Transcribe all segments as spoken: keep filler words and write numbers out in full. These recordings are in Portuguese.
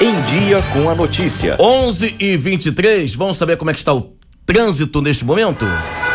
Em Dia com a Notícia. onze e vinte e três, vamos saber como é que está o trânsito neste momento?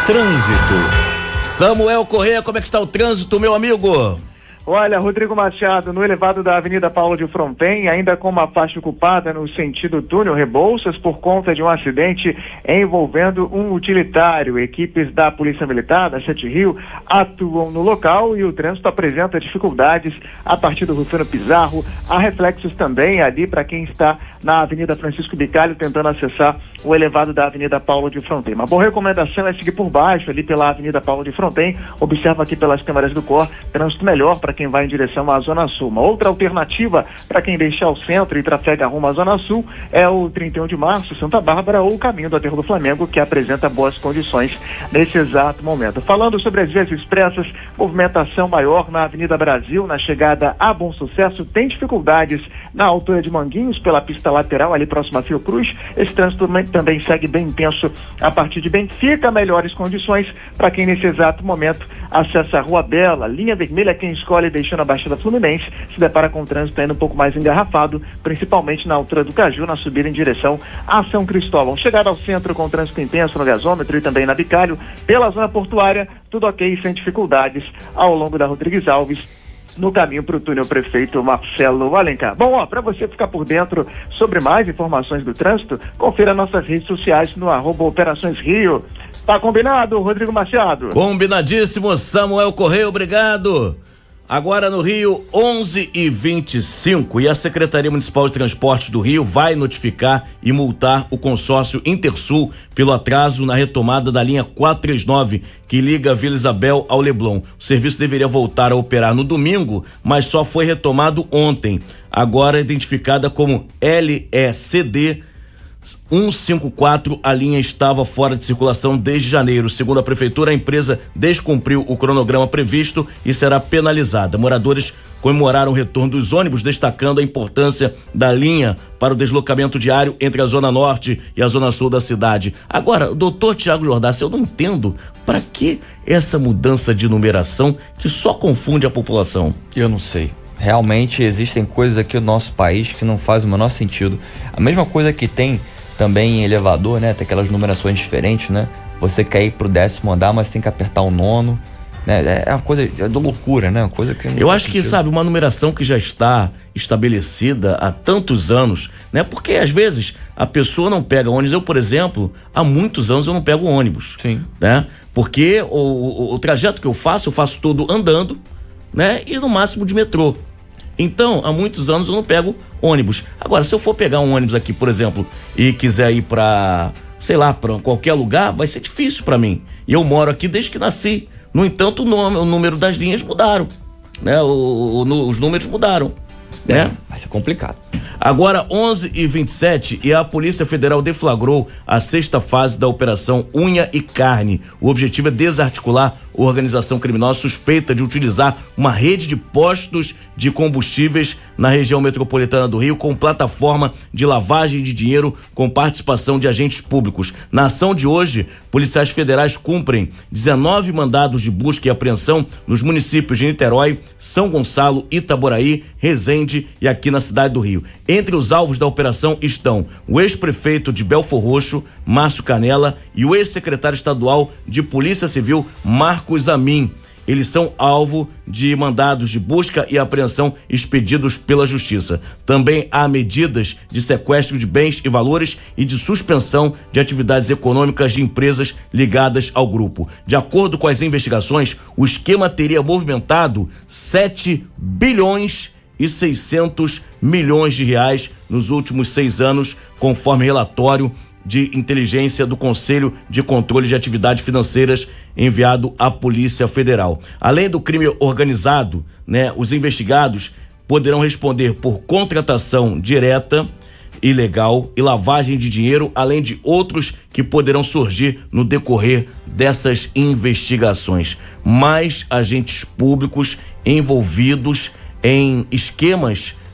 Trânsito. Samuel Corrêa, como é que está o trânsito, meu amigo? Olha, Rodrigo Machado, no elevado da Avenida Paulo de Fronten, ainda com uma faixa ocupada no sentido túnel Rebouças por conta de um acidente envolvendo um utilitário. Equipes da Polícia Militar, da Sete Rio, atuam no local e o trânsito apresenta dificuldades a partir do Rufino Pizarro. Há reflexos também ali para quem está na Avenida Francisco Bicalho tentando acessar o elevado da Avenida Paulo de Fronten. Uma boa recomendação é seguir por baixo ali pela Avenida Paulo de Fronten. Observa aqui pelas câmeras do C O R, trânsito melhor para quem vai em direção à Zona Sul. Uma outra alternativa para quem deixar o centro e trafega rumo à Zona Sul é o trinta e um de março, Santa Bárbara, ou o caminho do Aterro do Flamengo, que apresenta boas condições nesse exato momento. Falando sobre as vias expressas, movimentação maior na Avenida Brasil, na chegada a Bom Sucesso, tem dificuldades na altura de Manguinhos, pela pista lateral, ali próximo a Fiocruz. Esse trânsito também segue bem intenso a partir de Benfica. Melhores condições para quem nesse exato momento acessa a Rua Bela, linha vermelha, quem escolhe deixando a Baixada Fluminense, se depara com o trânsito ainda um pouco mais engarrafado, principalmente na altura do Caju, na subida em direção a São Cristóvão. Chegada ao centro com trânsito intenso no gasômetro e também na Bicalho, pela zona portuária, tudo ok, sem dificuldades ao longo da Rodrigues Alves, no caminho para o túnel Prefeito Marcelo Alencar. Bom, ó, para você ficar por dentro sobre mais informações do trânsito, confira nossas redes sociais no arroba Operações Rio. Tá combinado, Rodrigo Machado? Combinadíssimo, Samuel Corrêa, obrigado. Agora no Rio, onze e vinte e cinco, e a Secretaria Municipal de Transportes do Rio vai notificar e multar o consórcio Intersul pelo atraso na retomada da linha quatrocentos e trinta e nove, que liga a Vila Isabel ao Leblon. O serviço deveria voltar a operar no domingo, mas só foi retomado ontem. Agora identificada como L E C D cento e cinquenta e quatro, a linha estava fora de circulação desde janeiro. Segundo a prefeitura, a empresa descumpriu o cronograma previsto e será penalizada. Moradores comemoraram o retorno dos ônibus, destacando a importância da linha para o deslocamento diário entre a Zona Norte e a Zona Sul da cidade. Agora, doutor Tiago Jordassi, eu não entendo para que essa mudança de numeração que só confunde a população. Eu não sei. Realmente existem coisas aqui no nosso país que não fazem o menor sentido. A mesma coisa que tem também em elevador, né? Tem aquelas numerações diferentes, né? Você quer ir pro décimo andar, mas tem que apertar o nono, né? É uma coisa é de loucura, né? Uma coisa que não Eu acho sentido. que, sabe, uma numeração que já está estabelecida há tantos anos, né? Porque às vezes a pessoa não pega ônibus. Eu, por exemplo, há muitos anos eu não pego ônibus. Sim. Né? Porque o, o, o trajeto que eu faço, eu faço todo andando, né? E no máximo de metrô. Então, há muitos anos eu não pego ônibus. Agora, se eu for pegar um ônibus aqui, por exemplo, e quiser ir pra, sei lá, pra qualquer lugar, vai ser difícil pra mim. E eu moro aqui desde que nasci. No entanto, o, nome, o número das linhas mudaram, né? O, o, os números mudaram, é, né? Vai ser complicado. Agora, onze e vinte e sete, e a Polícia Federal deflagrou a sexta fase da Operação Unha e Carne. O objetivo é desarticular a organização criminosa suspeita de utilizar uma rede de postos de combustíveis na região metropolitana do Rio com plataforma de lavagem de dinheiro com participação de agentes públicos. Na ação de hoje, policiais federais cumprem dezenove mandados de busca e apreensão nos municípios de Niterói, São Gonçalo, Itaboraí, Resende e aqui na cidade do Rio. Entre os alvos da operação estão o ex-prefeito de Belfor Roxo, Márcio Canela, e o ex-secretário estadual de Polícia Civil, Marcos Amin. Eles são alvo de mandados de busca e apreensão expedidos pela Justiça. Também há medidas de sequestro de bens e valores e de suspensão de atividades econômicas de empresas ligadas ao grupo. De acordo com as investigações, o esquema teria movimentado sete bilhões e seiscentos milhões de reais nos últimos seis anos, conforme relatório de inteligência do Conselho de Controle de Atividades Financeiras enviado à Polícia Federal. Além do crime organizado, né, os investigados poderão responder por contratação direta, ilegal e lavagem de dinheiro, além de outros que poderão surgir no decorrer dessas investigações. Mais agentes públicos envolvidos em esquemas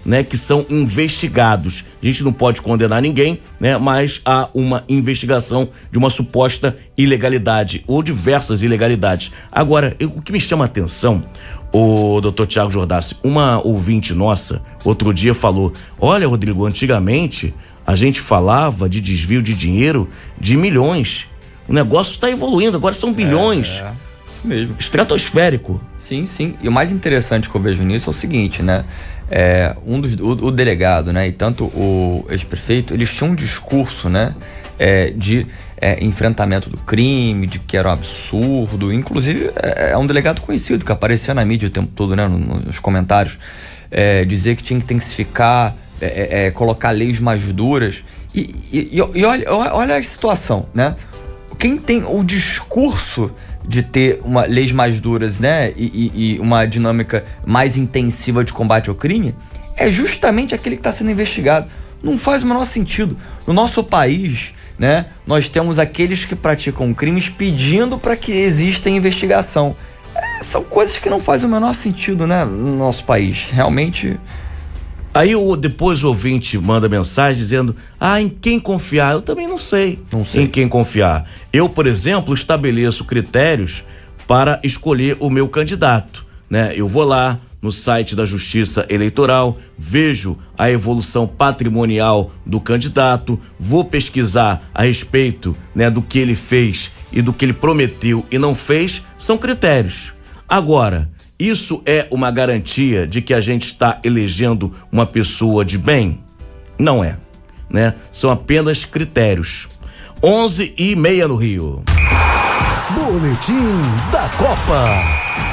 né, que são investigados. A gente não pode condenar ninguém, né, mas há uma investigação de uma suposta ilegalidade ou diversas ilegalidades. Agora, eu, o que me chama a atenção, o doutor Tiago Jordassi, uma ouvinte nossa outro dia falou: olha, Rodrigo, antigamente a gente falava de desvio de dinheiro de milhões. O negócio está evoluindo, agora são bilhões. É, é, isso mesmo. Estratosférico. Sim, sim. E o mais interessante que eu vejo nisso é o seguinte, né? É, um dos, o, o delegado, né? E tanto o ex-prefeito, eles tinham um discurso, né? É, de é, enfrentamento do crime, de que era um absurdo. Inclusive, é, é um delegado conhecido que aparecia na mídia o tempo todo, né? Nos comentários. É, dizer que tinha que intensificar, é, é, colocar leis mais duras. E, e, e olha, olha a situação, né? Quem tem o discurso de ter uma, leis mais duras, né, e, e, e uma dinâmica mais intensiva de combate ao crime, é justamente aquele que está sendo investigado. Não faz o menor sentido. No nosso país, né, nós temos aqueles que praticam crimes pedindo para que exista investigação. É, são coisas que não fazem o menor sentido, né, no nosso país. Realmente... Aí o, depois o ouvinte manda mensagem dizendo: ah, em quem confiar? Eu também não sei, não sei em quem confiar. Eu, por exemplo, estabeleço critérios para escolher o meu candidato, né? Eu vou lá no site da Justiça Eleitoral, vejo a evolução patrimonial do candidato, vou pesquisar a respeito, né, do que ele fez e do que ele prometeu e não fez. São critérios. Agora, isso é uma garantia de que a gente está elegendo uma pessoa de bem? Não é, né? São apenas critérios. onze e meia no Rio. Boletim da Copa.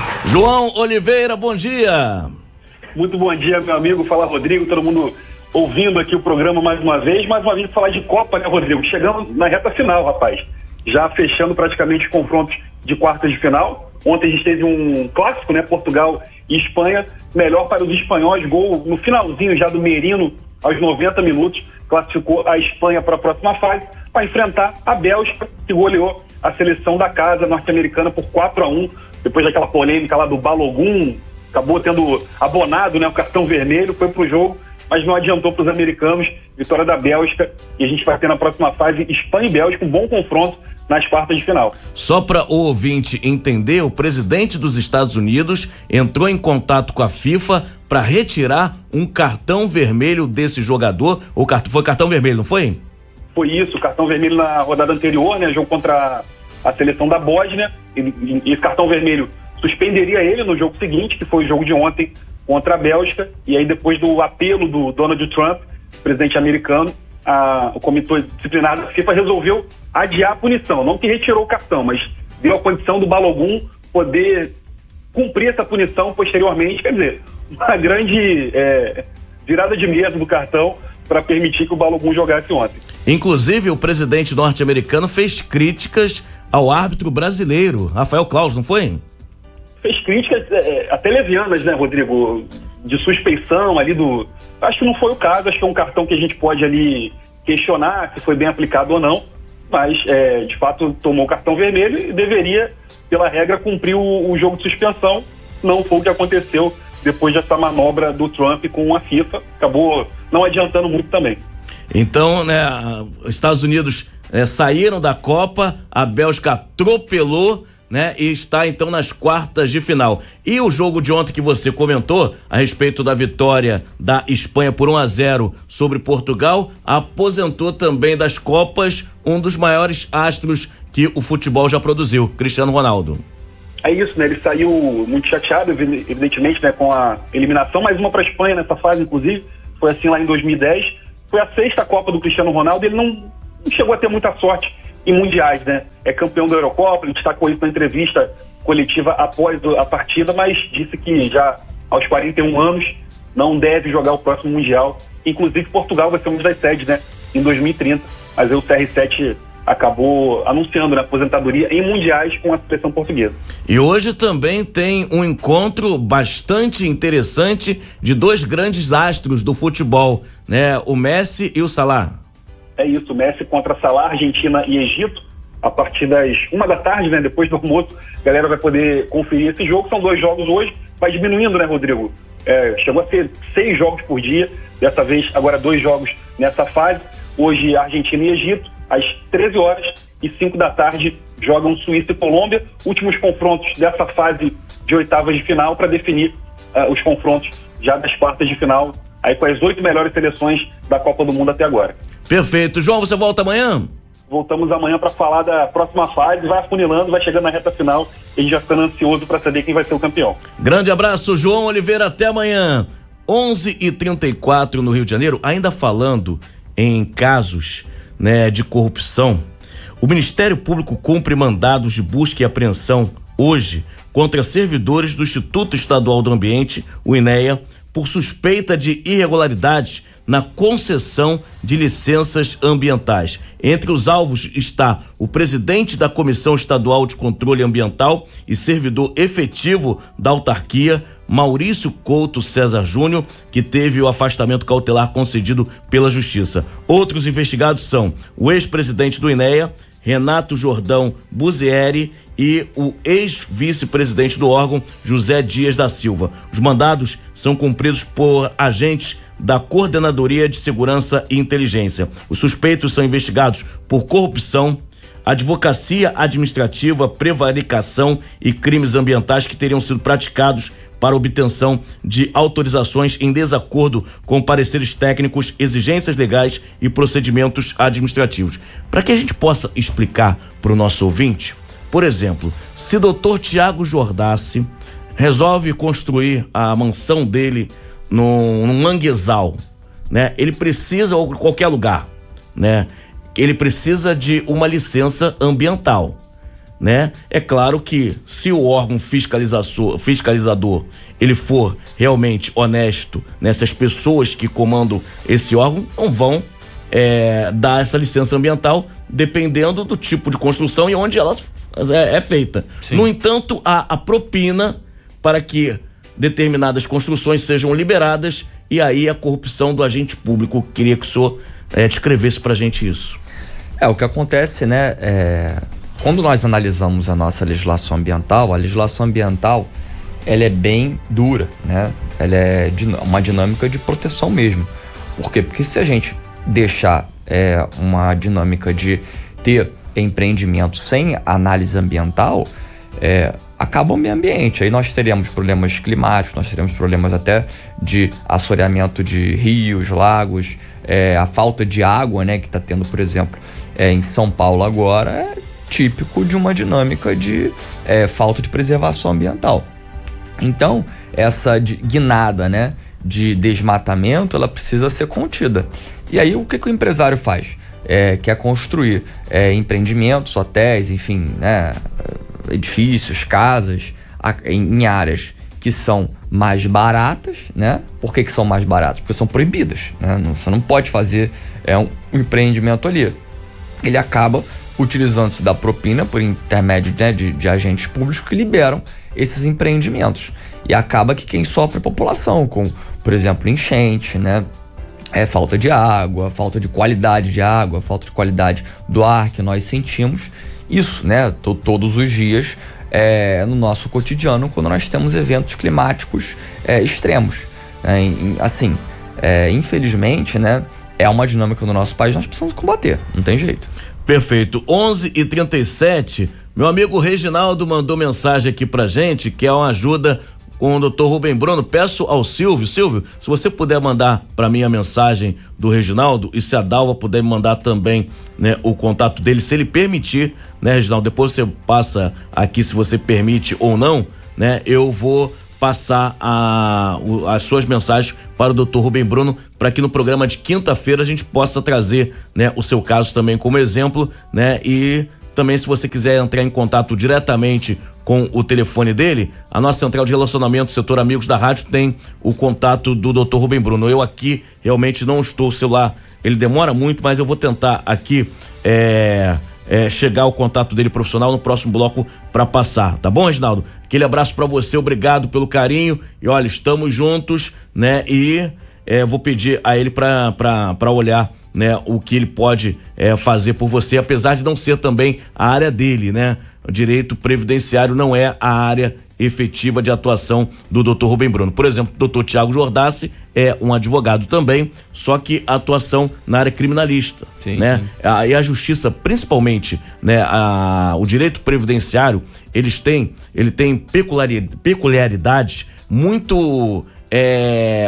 João Oliveira, bom dia. Muito bom dia, meu amigo. Fala, Rodrigo, todo mundo ouvindo aqui o programa mais uma vez. Mais uma vez falar de Copa, né, Rodrigo? Chegamos na reta final, rapaz. Já fechando praticamente os confrontos de quartas de final. Ontem a gente teve um clássico, né? Portugal e Espanha. Melhor para os espanhóis, gol no finalzinho já do Merino, aos noventa minutos, classificou a Espanha para a próxima fase, para enfrentar a Bélgica, que goleou a seleção da casa norte-americana por quatro a um, depois daquela polêmica lá do Balogun, acabou tendo abonado, né, o cartão vermelho, foi pro jogo, mas não adiantou para os americanos. Vitória da Bélgica, e a gente vai ter na próxima fase Espanha e Bélgica, um bom confronto nas quartas de final. Só para o ouvinte entender, o presidente dos Estados Unidos entrou em contato com a FIFA para retirar um cartão vermelho desse jogador. O cart... Foi cartão vermelho, não foi? Foi isso, cartão vermelho na rodada anterior, né? Jogo contra a seleção da Bósnia. E, e esse cartão vermelho suspenderia ele no jogo seguinte, que foi o jogo de ontem contra a Bélgica. E aí, depois do apelo do Donald Trump, presidente americano, A, o comitê disciplinar da FIFA resolveu adiar a punição, não que retirou o cartão, mas deu a condição do Balogun poder cumprir essa punição posteriormente. Quer dizer, uma grande é, virada de mesa do cartão para permitir que o Balogun jogasse ontem. Inclusive, o presidente norte-americano fez críticas ao árbitro brasileiro, Rafael Claus, não foi? Fez críticas é, até levianas, né, Rodrigo? De suspeição ali do... Acho que não foi o caso, acho que é um cartão que a gente pode ali questionar se foi bem aplicado ou não, mas é, de fato tomou o cartão vermelho e deveria, pela regra, cumprir o, o jogo de suspensão. Não foi o que aconteceu depois dessa manobra do Trump com a FIFA, acabou não adiantando muito também. Então, né, os Estados Unidos é, saíram da Copa, a Bélgica atropelou, né, e está então nas quartas de final. E o jogo de ontem que você comentou a respeito da vitória da Espanha por um a zero sobre Portugal, aposentou também das Copas um dos maiores astros que o futebol já produziu, Cristiano Ronaldo. É isso, né? Ele saiu muito chateado, evidentemente, né, com a eliminação, mais uma para a Espanha nessa fase, inclusive. Foi assim lá em dois mil e dez. Foi a sexta Copa do Cristiano Ronaldo. Ele não, não chegou a ter muita sorte em mundiais, né? É campeão da Eurocopa, ele destacou isso na entrevista coletiva após a partida, mas disse que já aos quarenta e um anos não deve jogar o próximo mundial. Inclusive Portugal vai ser uma das sedes, né? Em dois mil e trinta. Mas aí o C R sete acabou anunciando, né, aposentadoria em mundiais com a seleção portuguesa. E hoje também tem um encontro bastante interessante de dois grandes astros do futebol, né? O Messi e o Salah. É isso, Messi contra Salah, Argentina e Egito, a partir das uma da tarde, né? Depois do almoço, a galera vai poder conferir esse jogo. São dois jogos hoje, vai diminuindo, né, Rodrigo? é, chegou a ser seis jogos por dia, dessa vez agora dois jogos nessa fase. Hoje Argentina e Egito, às treze horas e cinco da tarde, jogam Suíça e Colômbia, últimos confrontos dessa fase de oitavas de final para definir uh, os confrontos já das quartas de final, aí com as oito melhores seleções da Copa do Mundo até agora. Perfeito. João, você volta amanhã? Voltamos amanhã para falar da próxima fase, vai afunilando, vai chegando na reta final, e a gente já ficando ansioso para saber quem vai ser o campeão. Grande abraço, João Oliveira, até amanhã. onze e trinta e quatro no Rio de Janeiro, ainda falando em casos, né, de corrupção. O Ministério Público cumpre mandados de busca e apreensão hoje contra servidores do Instituto Estadual do Ambiente, o INEA, por suspeita de irregularidades na concessão de licenças ambientais. Entre os alvos está o presidente da Comissão Estadual de Controle Ambiental e servidor efetivo da autarquia, Maurício Couto César Júnior, que teve o afastamento cautelar concedido pela Justiça. Outros investigados são o ex-presidente do INEA, Renato Jordão Buzieri, e o ex-vice-presidente do órgão, José Dias da Silva. Os mandados são cumpridos por agentes da Coordenadoria de Segurança e Inteligência. Os suspeitos são investigados por corrupção, advocacia administrativa, prevaricação e crimes ambientais que teriam sido praticados para obtenção de autorizações em desacordo com pareceres técnicos, exigências legais e procedimentos administrativos. Para que a gente possa explicar para o nosso ouvinte, por exemplo, se o doutor Tiago Jordassi resolve construir a mansão dele num, num manguezal, né? Ele precisa, ou qualquer lugar, né? Ele precisa de uma licença ambiental, né? É claro que se o órgão fiscalizador, fiscalizador ele for realmente honesto, né? Se as pessoas que comandam esse órgão não vão é, dar essa licença ambiental dependendo do tipo de construção e onde ela é, é feita. Sim. No entanto, há a propina para que determinadas construções sejam liberadas e aí a corrupção do agente público. Queria que o senhor é, descrevesse pra gente isso. É, o que acontece, né, é, quando nós analisamos a nossa legislação ambiental, a legislação ambiental, ela é bem dura, né, ela é uma dinâmica de proteção mesmo. Por quê? Porque se a gente deixar é, uma dinâmica de ter empreendimento sem análise ambiental, é, acaba o meio ambiente. Aí nós teremos problemas climáticos, nós teremos problemas até de assoreamento de rios, lagos, é, a falta de água, né, que está tendo, por exemplo, é, em São Paulo agora, é típico de uma dinâmica de é, falta de preservação ambiental. Então, essa de, guinada, né, de desmatamento, ela precisa ser contida. E aí, o que, que o empresário faz? É, quer construir é, empreendimentos, hotéis, enfim, né, edifícios, casas, em áreas que são mais baratas, né? Por que que são mais baratas? Porque são proibidas, né? Não, você não pode fazer é, um, um empreendimento ali. Ele acaba utilizando-se da propina por intermédio, né, de, de agentes públicos que liberam esses empreendimentos. E acaba que quem sofre é a população, com, por exemplo, enchente, né? É, falta de água, falta de qualidade de água, falta de qualidade do ar que nós sentimos. Isso, né, to- todos os dias é, no nosso cotidiano, quando nós temos eventos climáticos é, extremos. É, em, assim, é, infelizmente, né, é uma dinâmica no nosso país, nós precisamos combater, não tem jeito. Perfeito. onze e trinta e sete, meu amigo Reginaldo mandou mensagem aqui pra gente, que é uma ajuda com o doutor Rubem Bruno. Peço ao Silvio, Silvio, se você puder mandar para mim a mensagem do Reginaldo e se a Dalva puder me mandar também, né, o contato dele, se ele permitir, né, Reginaldo, depois você passa aqui se você permite ou não, né, eu vou passar a, o, as suas mensagens para o doutor Rubem Bruno, para que no programa de quinta-feira a gente possa trazer, né, o seu caso também como exemplo, né, e também se você quiser entrar em contato diretamente com o telefone dele, a nossa central de relacionamento, setor amigos da rádio, tem o contato do doutor Rubem Bruno. Eu aqui realmente não estou, o celular, ele demora muito, mas eu vou tentar aqui é, é, chegar ao contato dele profissional no próximo bloco para passar, tá bom, Reginaldo? Aquele abraço para você, obrigado pelo carinho e olha, estamos juntos, né? E é, vou pedir a ele para para olhar, né, o que ele pode é, fazer por você, apesar de não ser também a área dele, né? O direito previdenciário não é a área efetiva de atuação do doutor Rubem Bruno. Por exemplo, o doutor Tiago Jordassi é um advogado também, só que atuação na área criminalista, sim, né? Sim. A, e a justiça, principalmente, né, a, o direito previdenciário, eles têm, ele tem peculiaridades, peculiaridades muito, é,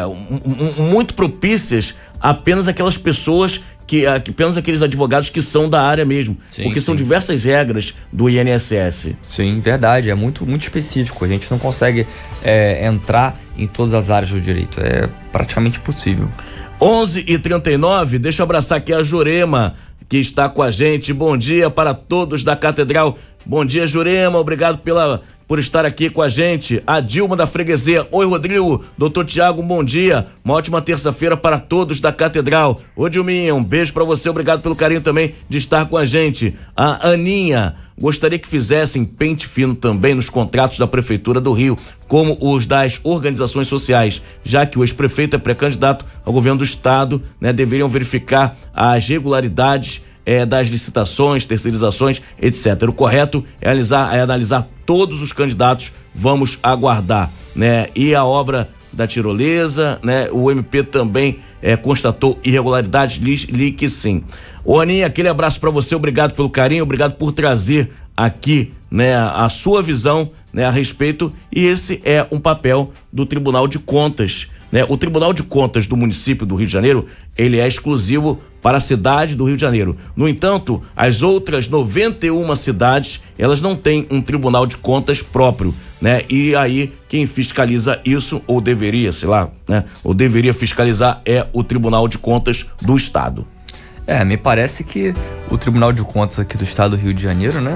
muito propícias apenas aquelas pessoas que apenas aqueles advogados que são da área mesmo, sim, porque sim. são diversas regras do I N S S. Sim, verdade, é muito, muito específico, a gente não consegue é, entrar em todas as áreas do direito, é praticamente impossível. onze e trinta e nove, deixa eu abraçar aqui a Jurema, que está com a gente. Bom dia para todos da Catedral. Bom dia, Jurema, obrigado pela, por estar aqui com a gente. A Dilma da Freguesia. Oi, Rodrigo, doutor Tiago, um bom dia, uma ótima terça-feira para todos da Catedral. Ô, Dilminha, um beijo para você, obrigado pelo carinho também de estar com a gente. A Aninha, gostaria que fizessem pente fino também nos contratos da Prefeitura do Rio, como os das organizações sociais, já que o ex-prefeito é pré-candidato ao governo do estado, né? Deveriam verificar as regularidades É, das licitações, terceirizações, etcétera. O correto é analisar, é analisar todos os candidatos, vamos aguardar, né? E a obra da tirolesa, né? O M P também é, constatou irregularidades, li, li que sim. Ô, Aninha, aquele abraço para você, obrigado pelo carinho, obrigado por trazer aqui, né, a sua visão, né, a respeito, e esse é um papel do Tribunal de Contas, né? O Tribunal de Contas do município do Rio de Janeiro, ele é exclusivo para a cidade do Rio de Janeiro. No entanto, as outras noventa e uma cidades, elas não têm um Tribunal de Contas próprio, né? E aí, quem fiscaliza isso, ou deveria, sei lá, né? Ou deveria fiscalizar, é o Tribunal de Contas do Estado. É, me parece que o Tribunal de Contas aqui do Estado do Rio de Janeiro, né?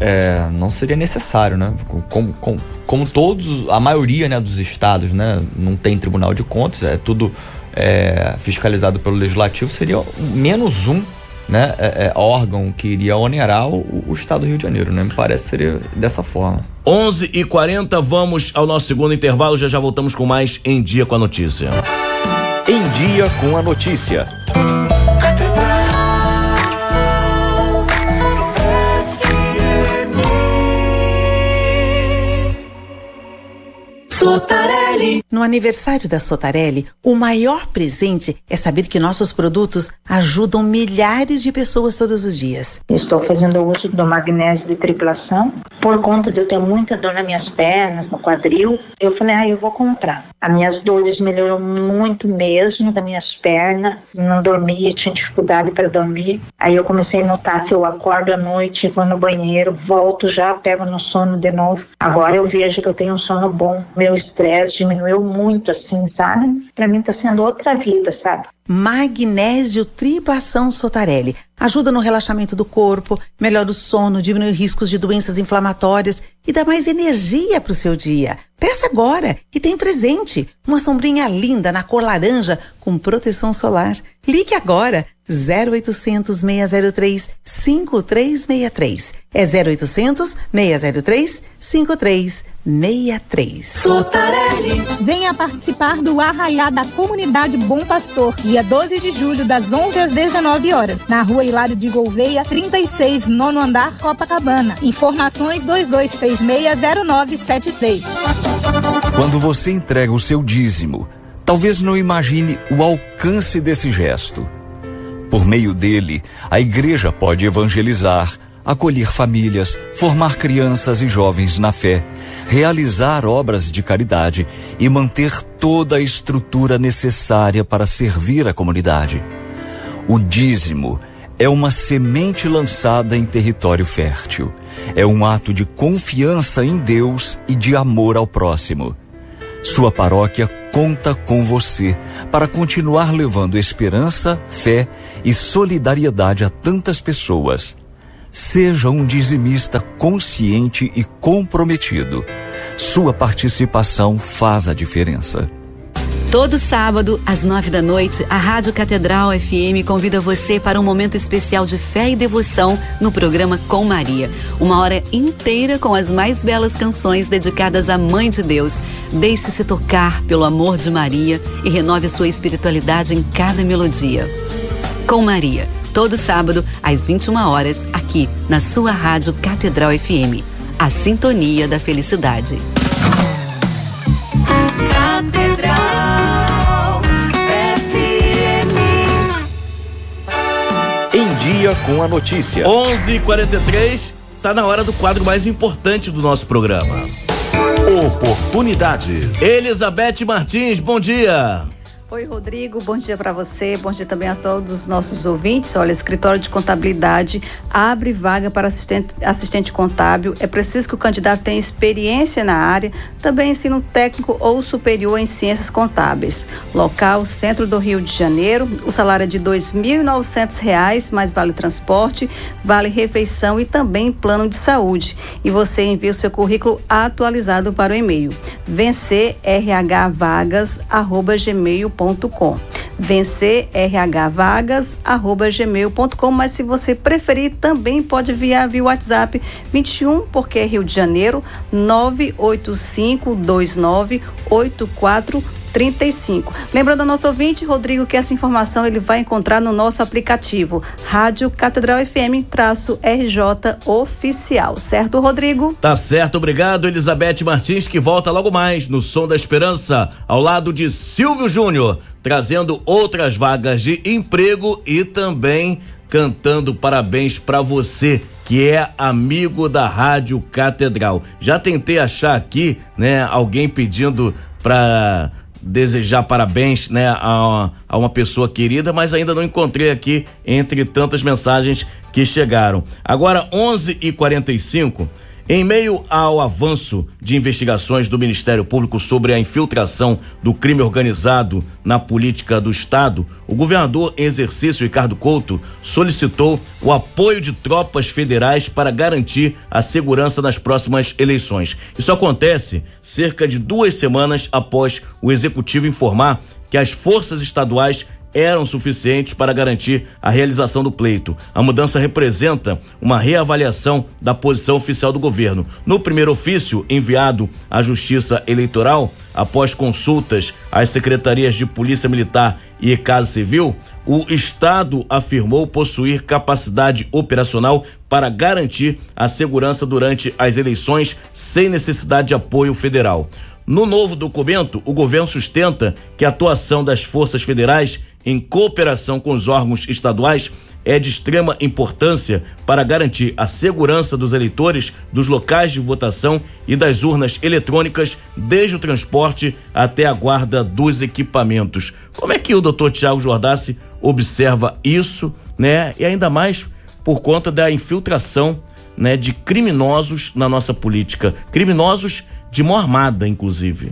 É, não seria necessário, né? Como, como, como todos, a maioria, né, dos estados, né, não tem Tribunal de Contas, é tudo é, fiscalizado pelo Legislativo, seria menos um, né, é, é, órgão que iria onerar o, o estado do Rio de Janeiro, né? Me parece que seria dessa forma. onze e quarenta, vamos ao nosso segundo intervalo, já já voltamos com mais Em Dia com a Notícia. Em Dia com a Notícia. Sotarelli. No aniversário da Sotarelli, o maior presente é saber que nossos produtos ajudam milhares de pessoas todos os dias. Estou fazendo uso do magnésio de triplação. Por conta de eu ter muita dor nas minhas pernas, no quadril, eu falei, ah, eu vou comprar. As minhas dores melhoram muito mesmo, das minhas pernas. Não dormia, tinha dificuldade para dormir. Aí eu comecei a notar que eu acordo à noite, vou no banheiro, volto já, pego no sono de novo. Agora eu vejo que eu tenho um sono bom. Meu estresse diminuiu muito, assim, sabe? Pra mim tá sendo outra vida, sabe? Magnésio Triplação Sotarelli. Ajuda no relaxamento do corpo, melhora o sono, diminui riscos de doenças inflamatórias e dá mais energia pro seu dia. Peça agora e tem presente. Uma sombrinha linda na cor laranja com proteção solar. Ligue agora. zero oitocentos, seis zero três, cinco três seis três. É zero oitocentos, seis zero três, cinco três seis três. Sotarelli. Venha participar do Arraiá da Comunidade Bom Pastor, dia doze de julho, das onze às dezenove horas, na rua Hilário de Gouveia, trinta e seis, nono andar, Copacabana. Informações dois dois três seis, zero nove sete três. Quando você entrega o seu dízimo, talvez não imagine o alcance desse gesto. Por meio dele, a igreja pode evangelizar, acolher famílias, formar crianças e jovens na fé, realizar obras de caridade e manter toda a estrutura necessária para servir a comunidade. O dízimo é uma semente lançada em território fértil. É um ato de confiança em Deus e de amor ao próximo. Sua paróquia conta com você para continuar levando esperança, fé e solidariedade a tantas pessoas. Seja um dizimista consciente e comprometido. Sua participação faz a diferença. Todo sábado, às nove da noite, a Rádio Catedral F M convida você para um momento especial de fé e devoção no programa Com Maria. Uma hora inteira com as mais belas canções dedicadas à Mãe de Deus. Deixe-se tocar pelo amor de Maria e renove sua espiritualidade em cada melodia. Com Maria, todo sábado, às vinte e uma horas, aqui na sua Rádio Catedral F M. A sintonia da felicidade. Dia com a notícia. onze e quarenta e três, tá na hora do quadro mais importante do nosso programa. Oportunidades. Elizabeth Martins, bom dia. Oi, Rodrigo, bom dia para você, bom dia também a todos os nossos ouvintes. Olha, escritório de contabilidade abre vaga para assistente, assistente contábil. É preciso que o candidato tenha experiência na área, também ensino técnico ou superior em ciências contábeis. Local, centro do Rio de Janeiro. O salário é de dois mil e novecentos reais, mais vale transporte, vale refeição e também plano de saúde. E você envia o seu currículo atualizado para o e-mail vencer r h vagas arroba gmail ponto com. vencer r h vagas arroba gmail ponto com, mas se você preferir também pode enviar via WhatsApp vinte e um, porque é Rio de Janeiro, nove oito cinco dois nove oito quatro trinta e cinco. Lembrando ao nosso ouvinte, Rodrigo, que essa informação ele vai encontrar no nosso aplicativo Rádio Catedral F M R J Oficial, certo, Rodrigo? Tá certo, obrigado, Elizabeth Martins, que volta logo mais no Som da Esperança, ao lado de Silvio Júnior, trazendo outras vagas de emprego e também cantando parabéns para você que é amigo da Rádio Catedral. Já tentei achar aqui, né, alguém pedindo para desejar parabéns, né, a, a uma pessoa querida, mas ainda não encontrei aqui entre tantas mensagens que chegaram. Agora, onze e quarenta e cinco, em meio ao avanço de investigações do Ministério Público sobre a infiltração do crime organizado na política do Estado, o governador em exercício, Ricardo Couto, solicitou o apoio de tropas federais para garantir a segurança nas próximas eleições. Isso acontece cerca de duas semanas após o Executivo informar que as forças estaduais eram suficientes para garantir a realização do pleito. A mudança representa uma reavaliação da posição oficial do governo. No primeiro ofício enviado à Justiça Eleitoral, após consultas às secretarias de Polícia Militar e Casa Civil, o Estado afirmou possuir capacidade operacional para garantir a segurança durante as eleições sem necessidade de apoio federal. No novo documento, o governo sustenta que a atuação das forças federais em cooperação com os órgãos estaduais é de extrema importância para garantir a segurança dos eleitores, dos locais de votação e das urnas eletrônicas, desde o transporte até a guarda dos equipamentos. Como é que o doutor Tiago Jordassi observa isso, né? E ainda mais por conta da infiltração, né, de criminosos na nossa política, criminosos de mão armada, inclusive.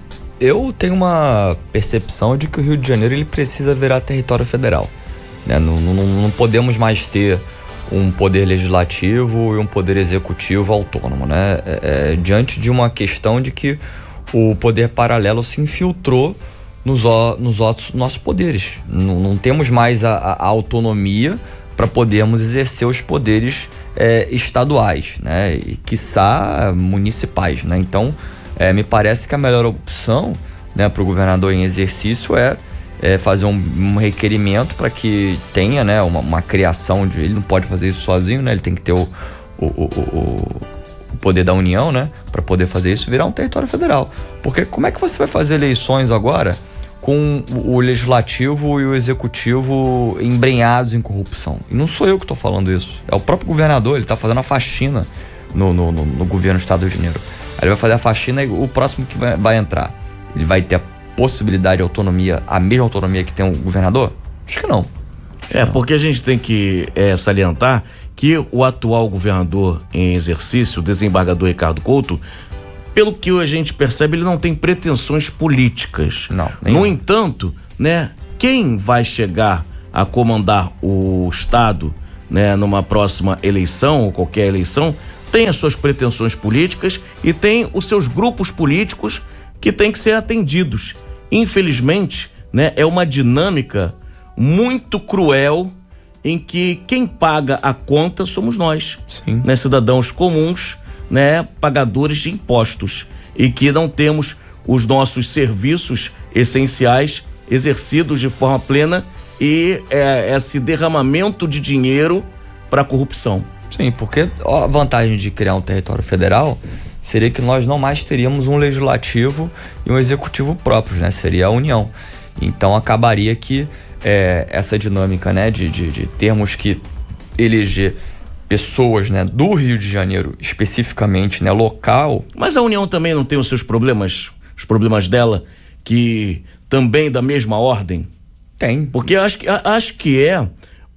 Eu tenho uma percepção de que o Rio de Janeiro ele precisa virar território federal, né? Não, não, não podemos mais ter um poder legislativo e um poder executivo autônomo, né? É, é, diante de uma questão de que o poder paralelo se infiltrou nos, nos outros, nossos poderes. Não, não temos mais a, a autonomia para podermos exercer os poderes é, estaduais, né? E quiçá municipais, né? Então, É, me parece que a melhor opção, né, para o governador em exercício é, é fazer um, um requerimento para que tenha, né, uma, uma criação de... Ele não pode fazer isso sozinho, né? Ele tem que ter o, o, o, o, o poder da União, né, para poder fazer isso virar um território federal. Porque como é que você vai fazer eleições agora com o legislativo e o executivo embrenhados em corrupção? E não sou eu que estou falando isso. É o próprio governador, ele está fazendo a faxina no, no, no, no governo do Estado do Rio de Janeiro. Ele vai fazer a faxina e o próximo que vai, vai entrar, ele vai ter a possibilidade de autonomia, a mesma autonomia que tem o governador? Acho que não. Acho é, que não. porque a gente tem que é, salientar que o atual governador em exercício, o desembargador Ricardo Couto, pelo que a gente percebe, ele não tem pretensões políticas. Não. No nenhum. entanto, né, quem vai chegar a comandar o Estado, né, numa próxima eleição ou qualquer eleição, tem as suas pretensões políticas e tem os seus grupos políticos que têm que ser atendidos. Infelizmente, né, é uma dinâmica muito cruel em que quem paga a conta somos nós, Sim. né, cidadãos comuns, né, pagadores de impostos, e que não temos os nossos serviços essenciais exercidos de forma plena e é, esse derramamento de dinheiro para a corrupção. Sim, porque a vantagem de criar um território federal seria que nós não mais teríamos um legislativo e um executivo próprios, né? Seria a União. Então acabaria que é, essa dinâmica, né, de, de, de termos que eleger pessoas, né, do Rio de Janeiro especificamente, né, local. Mas a União também não tem os seus problemas, os problemas dela, que também da mesma ordem? Tem. Porque acho que, acho que é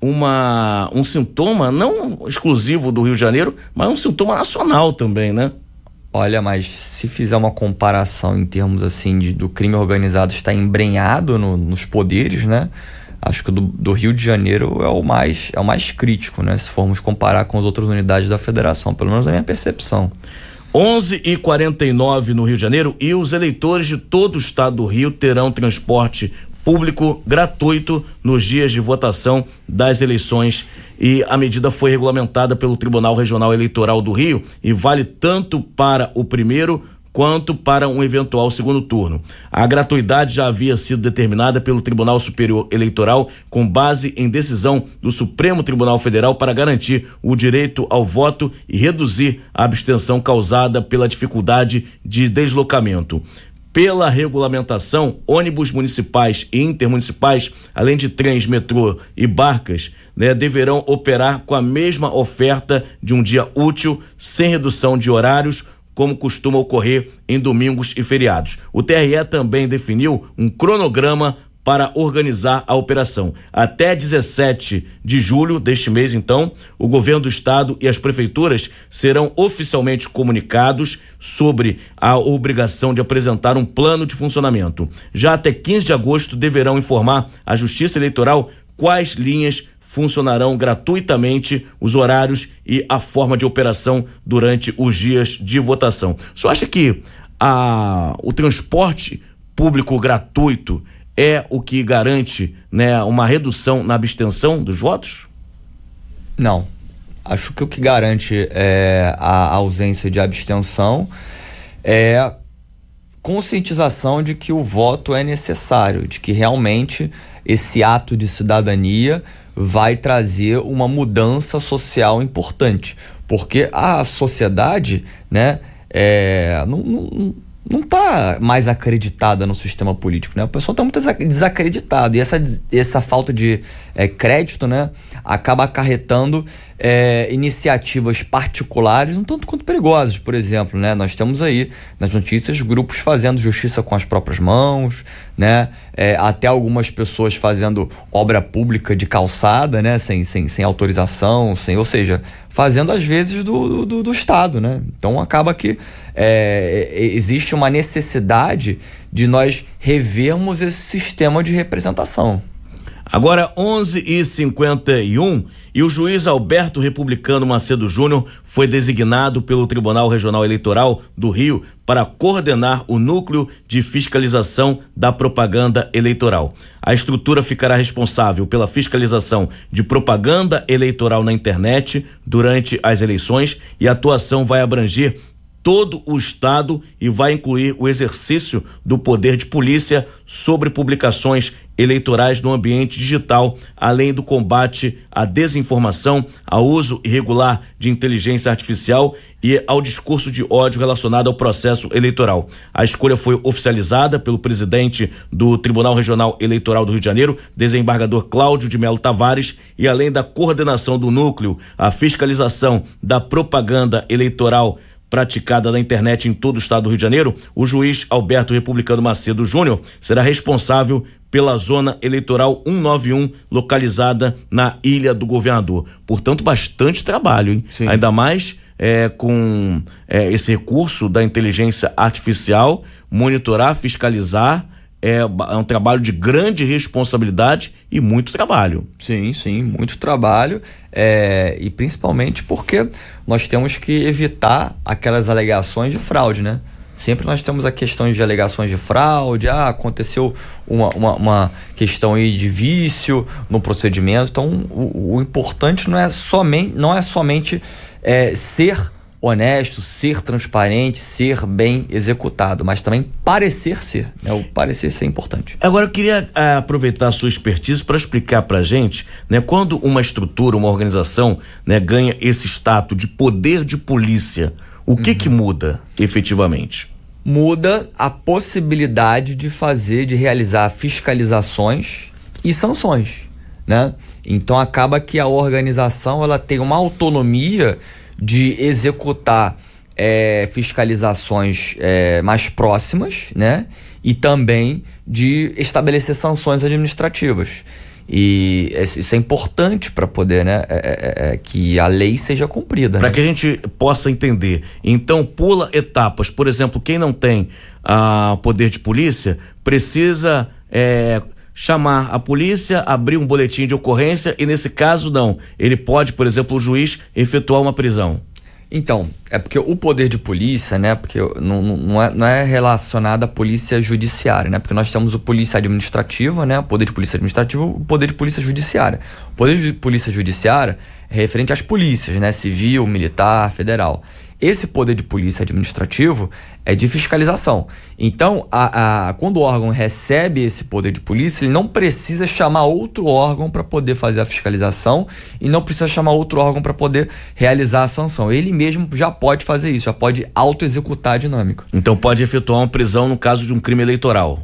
uma, um sintoma não exclusivo do Rio de Janeiro, mas um sintoma nacional também, né? Olha, mas se fizer uma comparação em termos assim de, do crime organizado estar embrenhado no, nos poderes, né? Acho que o do, do Rio de Janeiro é o mais é o mais crítico, né? Se formos comparar com as outras unidades da federação, pelo menos a minha percepção. onze e quarenta e nove no Rio de Janeiro, e os eleitores de todo o estado do Rio terão transporte público gratuito nos dias de votação das eleições, e a medida foi regulamentada pelo Tribunal Regional Eleitoral do Rio e vale tanto para o primeiro quanto para um eventual segundo turno. A gratuidade já havia sido determinada pelo Tribunal Superior Eleitoral com base em decisão do Supremo Tribunal Federal para garantir o direito ao voto e reduzir a abstenção causada pela dificuldade de deslocamento. Pela regulamentação, ônibus municipais e intermunicipais, além de trens, metrô e barcas, né, deverão operar com a mesma oferta de um dia útil, sem redução de horários, como costuma ocorrer em domingos e feriados. O T R E também definiu um cronograma para organizar a operação. Até dezessete de julho deste mês, então, o governo do estado e as prefeituras serão oficialmente comunicados sobre a obrigação de apresentar um plano de funcionamento. Já até quinze de agosto deverão informar à Justiça Eleitoral quais linhas funcionarão gratuitamente, os horários e a forma de operação durante os dias de votação. O senhor acha que a, o transporte público gratuito é o que garante, né, uma redução na abstenção dos votos? Não. Acho que o que garante é, a ausência de abstenção é conscientização de que o voto é necessário, de que realmente esse ato de cidadania vai trazer uma mudança social importante, porque a sociedade, né, é, não, não, não está mais acreditada no sistema político, né? O pessoal está muito desacreditado, e essa, essa falta de é, crédito, né, acaba acarretando é, iniciativas particulares um tanto quanto perigosas. Por exemplo, né, nós temos aí nas notícias grupos fazendo justiça com as próprias mãos, né, é, até algumas pessoas fazendo obra pública de calçada, né, sem, sem, sem autorização, sem, ou seja, fazendo às vezes do, do, do Estado, né? Então acaba que é, existe uma necessidade de nós revermos esse sistema de representação. Agora onze e cinquenta e um, e o juiz Alberto Republicano Macedo Júnior foi designado pelo Tribunal Regional Eleitoral do Rio para coordenar o núcleo de fiscalização da propaganda eleitoral. A estrutura ficará responsável pela fiscalização de propaganda eleitoral na internet durante as eleições, e a atuação vai abranger todo o estado e vai incluir o exercício do poder de polícia sobre publicações eleitorais no ambiente digital, além do combate à desinformação, ao uso irregular de inteligência artificial e ao discurso de ódio relacionado ao processo eleitoral. A escolha foi oficializada pelo presidente do Tribunal Regional Eleitoral do Rio de Janeiro, desembargador Cláudio de Melo Tavares, e além da coordenação do núcleo, a fiscalização da propaganda eleitoral praticada na internet em todo o estado do Rio de Janeiro, o juiz Alberto Republicano Macedo Júnior será responsável pela zona eleitoral cento e noventa e um, localizada na Ilha do Governador. Portanto, bastante trabalho, hein? Sim. Ainda mais é, com é, esse recurso da inteligência artificial, monitorar, fiscalizar, é, é um trabalho de grande responsabilidade e muito trabalho. Sim, sim, muito trabalho, é, e principalmente porque nós temos que evitar aquelas alegações de fraude, né? Sempre nós temos a questão de alegações de fraude, ah, aconteceu uma, uma, uma questão aí de vício no procedimento. Então, o, o importante não é somente, não é somente é, ser honesto, ser transparente, ser bem executado, mas também parecer ser, né? O parecer ser importante. Agora eu queria ah, aproveitar a sua expertise para explicar pra gente, né, quando uma estrutura, uma organização, né, ganha esse status de poder de polícia, o que uhum. que muda efetivamente? Muda a possibilidade de fazer, de realizar fiscalizações e sanções. né? Então acaba que a organização ela tem uma autonomia de executar é, fiscalizações é, mais próximas, né? E também de estabelecer sanções administrativas. E isso é importante para poder, né, é, é, é, que a lei seja cumprida. Para né? que a gente possa entender. Então, pula etapas. Por exemplo, quem não tem ah, poder de polícia precisa é, chamar a polícia, abrir um boletim de ocorrência e, nesse caso, não. Ele pode, por exemplo, o juiz efetuar uma prisão. Então, é porque o poder de polícia, né, porque não, não, é, não é relacionado à polícia judiciária, né, porque nós temos o polícia administrativa, né, o poder de polícia administrativa, o poder de polícia judiciária. O poder de polícia judiciária é referente às polícias, né, civil, militar, federal. Esse poder de polícia administrativo é de fiscalização. Então, a, a, quando o órgão recebe esse poder de polícia, ele não precisa chamar outro órgão para poder fazer a fiscalização e não precisa chamar outro órgão para poder realizar a sanção. Ele mesmo já pode fazer isso, já pode auto-executar a dinâmica. Então pode efetuar uma prisão no caso de um crime eleitoral?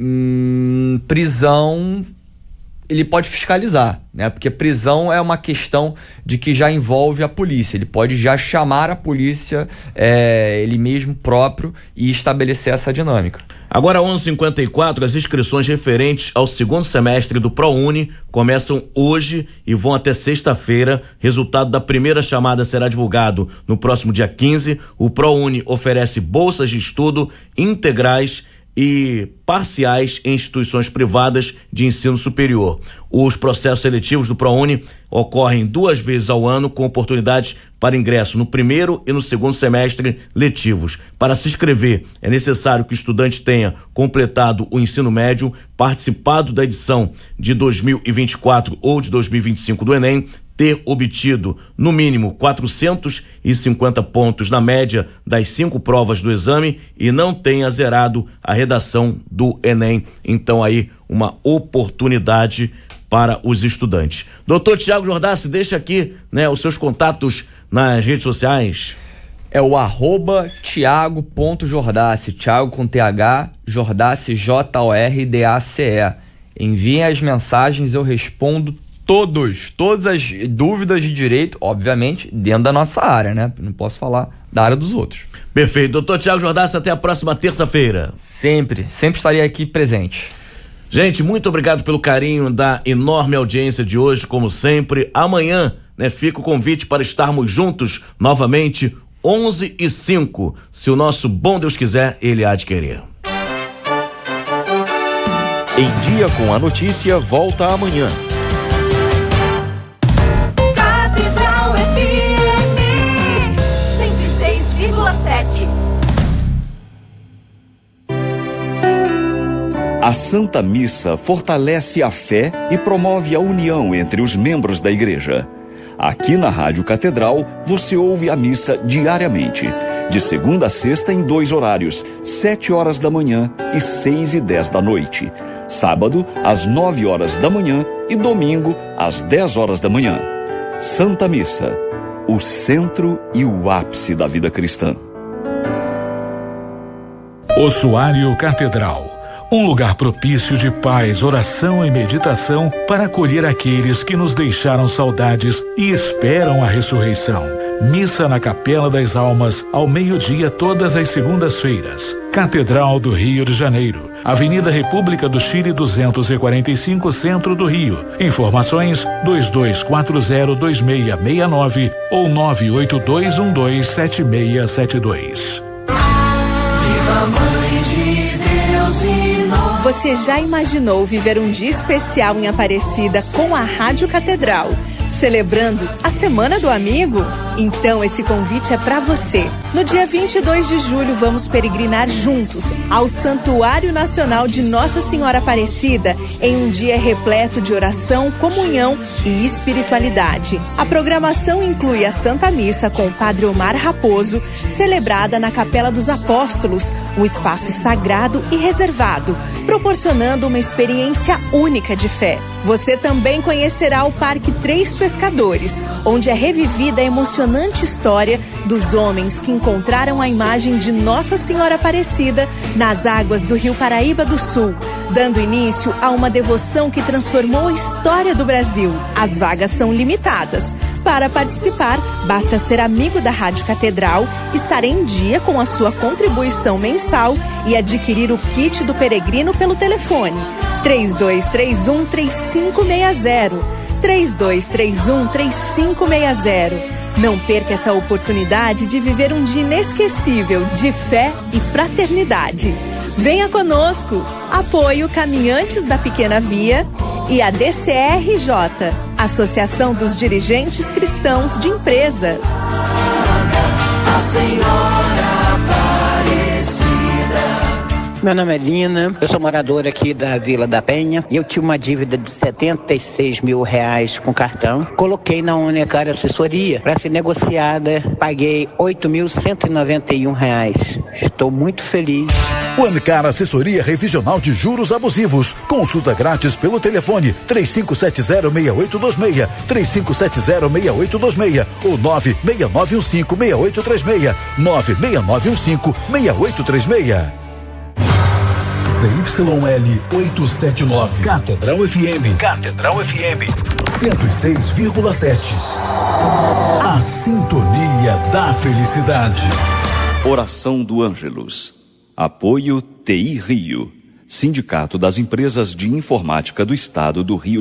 Hum, prisão... ele pode fiscalizar, né? Porque prisão é uma questão de que já envolve a polícia. Ele pode já chamar a polícia, é, ele mesmo próprio, e estabelecer essa dinâmica. Agora, onze e cinquenta e quatro, as inscrições referentes ao segundo semestre do ProUni começam hoje e vão até sexta-feira. Resultado da primeira chamada será divulgado no próximo dia quinze. O ProUni oferece bolsas de estudo integrais e parciais em instituições privadas de ensino superior. Os processos seletivos do ProUni ocorrem duas vezes ao ano, com oportunidades para ingresso no primeiro e no segundo semestre letivos. Para se inscrever, é necessário que o estudante tenha completado o ensino médio, participado da edição de dois mil e vinte e quatro ou de dois mil e vinte e cinco do Enem, ter obtido no mínimo quatrocentos e cinquenta pontos na média das cinco provas do exame e não tenha zerado a redação do Enem. Então aí uma oportunidade para os estudantes. Doutor Tiago Jordassi, deixa aqui, né, os seus contatos nas redes sociais. É o arroba Tiago.Jordassi, Tiago com T H, Jordassi, J O R D A C E. Enviem as mensagens, eu respondo todos, todas as dúvidas de direito, obviamente, dentro da nossa área, né? Não posso falar da área dos outros. Perfeito. Doutor Tiago Jordassi, até a próxima terça-feira. Sempre, sempre estarei aqui presente. Gente, muito obrigado pelo carinho da enorme audiência de hoje, como sempre. Amanhã, né, fica o convite para estarmos juntos novamente, onze e cinco. Se o nosso bom Deus quiser, ele há de querer. Em Dia com a Notícia volta amanhã. A Santa Missa fortalece a fé e promove a união entre os membros da igreja. Aqui na Rádio Catedral, você ouve a missa diariamente, de segunda a sexta em dois horários, sete horas da manhã e seis e dez da noite. Sábado, às nove horas da manhã e domingo, às dez horas da manhã. Santa Missa, o centro e o ápice da vida cristã. Ossuário Catedral. Um lugar propício de paz, oração e meditação para acolher aqueles que nos deixaram saudades e esperam a ressurreição. Missa na Capela das Almas, ao meio-dia, todas as segundas-feiras. Catedral do Rio de Janeiro, Avenida República do Chile duzentos e quarenta e cinco, Centro do Rio. Informações dois dois quatro zero dois seis seis nove ou nove oito dois um dois sete seis sete dois. Viva Mãe de Deus e Você já imaginou viver um dia especial em Aparecida com a Rádio Catedral, celebrando a Semana do Amigo? Então esse convite é para você. No dia vinte e dois de julho vamos peregrinar juntos ao Santuário Nacional de Nossa Senhora Aparecida em um dia repleto de oração, comunhão e espiritualidade. A programação inclui a Santa Missa com o Padre Omar Raposo, celebrada na Capela dos Apóstolos, um espaço sagrado e reservado, proporcionando uma experiência única de fé. Você também conhecerá o Parque Três Pescadores, onde é revivida a emocionante história dos homens que encontraram a imagem de Nossa Senhora Aparecida nas águas do Rio Paraíba do Sul, dando início a uma devoção que transformou a história do Brasil. As vagas são limitadas. Para participar, basta ser amigo da Rádio Catedral, estar em dia com a sua contribuição mensal e adquirir o kit do peregrino pelo telefone três dois três um, três cinco seis zero, três dois três um, três cinco seis zero. Não perca essa oportunidade de viver um dia inesquecível de fé e fraternidade. Venha conosco! Apoio Caminhantes da Pequena Via e a D C R J, Associação dos Dirigentes Cristãos de Empresa. A Senhora Aparecida. Meu nome é Lina, eu sou moradora aqui da Vila da Penha e eu tinha uma dívida de setenta e seis mil reais com cartão. Coloquei na Unicar Assessoria para ser negociada, paguei oito mil cento e noventa e um reais. Estou muito feliz. Unicar Assessoria Revisional de Juros Abusivos. Consulta grátis pelo telefone três cinco sete zero, seis oito dois seis, três cinco sete zero, seis oito dois seis ou nove seis nove um cinco, seis oito três seis, nove seis nove um cinco, seis oito três seis. Z Y L oitocentos e setenta e nove. Catedral F M. Catedral F M. cento e seis vírgula sete. A sintonia da felicidade. Oração do Ângelus. Apoio T I Rio. Sindicato das Empresas de Informática do Estado do Rio de